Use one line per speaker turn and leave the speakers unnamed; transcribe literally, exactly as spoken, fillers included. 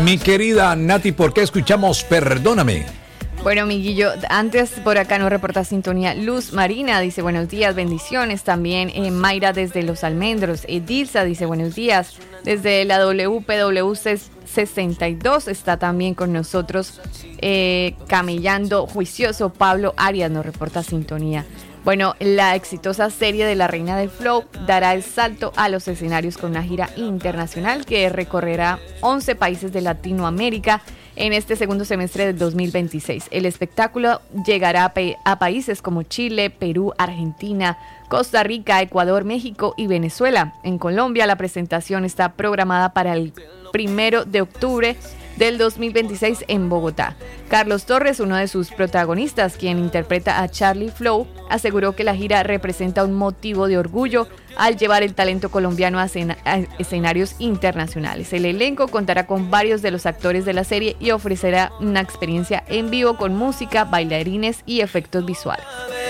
Mi querida Nati, ¿por qué escuchamos Perdóname?
Bueno, Miguillo, antes por acá nos reporta sintonía Luz Marina, dice buenos días, bendiciones. También eh, Mayra desde Los Almendros. Edilza dice buenos días. Desde la W P W sesenta y dos está también con nosotros eh, camellando juicioso. Pablo Arias nos reporta sintonía. Bueno, la exitosa serie de La Reina del Flow dará el salto a los escenarios con una gira internacional que recorrerá once países de Latinoamérica en este segundo semestre del dos mil veintiséis. El espectáculo llegará a, pa- a países como Chile, Perú, Argentina, Costa Rica, Ecuador, México y Venezuela. En Colombia, la presentación está programada para el primero de octubre del dos mil veintiséis en Bogotá. Carlos Torres, uno de sus protagonistas, quien interpreta a Charlie Flow, aseguró que la gira representa un motivo de orgullo al llevar el talento colombiano a, escena- a escenarios internacionales. El elenco contará con varios de los actores de la serie y ofrecerá una experiencia en vivo con música, bailarines y efectos visuales.